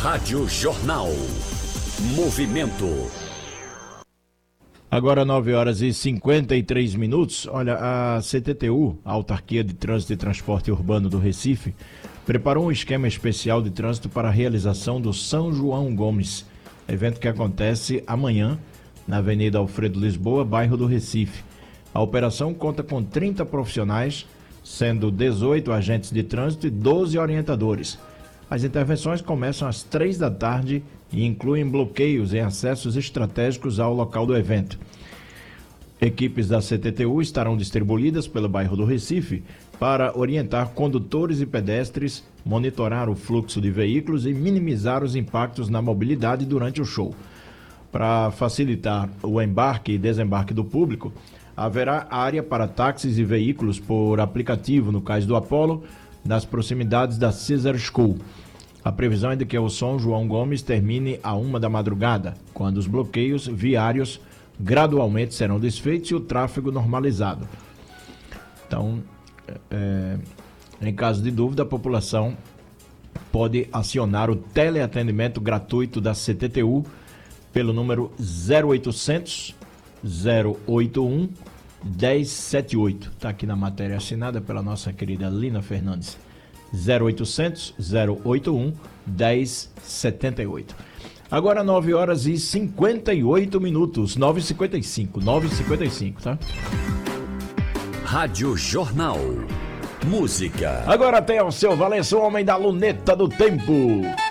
Rádio Jornal. Movimento. Agora 9h53. Olha, a CTTU, a Autarquia de Trânsito e Transporte Urbano do Recife, preparou um esquema especial de trânsito para a realização do São João Gomes, evento que acontece amanhã na Avenida Alfredo Lisboa, bairro do Recife. A operação conta com 30 profissionais, sendo 18 agentes de trânsito e 12 orientadores. As intervenções começam às 3 da tarde e incluem bloqueios em acessos estratégicos ao local do evento. Equipes da CTTU estarão distribuídas pelo bairro do Recife para orientar condutores e pedestres, monitorar o fluxo de veículos e minimizar os impactos na mobilidade durante o show. Para facilitar o embarque e desembarque do público, haverá área para táxis e veículos por aplicativo no Cais do Apolo, nas proximidades da Caesar School. A previsão é de que o São João Gomes termine à 1 da madrugada, quando os bloqueios viários gradualmente serão desfeitos e o tráfego normalizado. Então, em caso de dúvida, a população pode acionar o teleatendimento gratuito da CTTU pelo número 0800 081 1078. Está aqui na matéria assinada pela nossa querida Lina Fernandes. 0800 081 1078. Agora 9h58. 9h55, tá? Rádio Jornal. Música. Agora tem o seu Valença, o homem da luneta do tempo.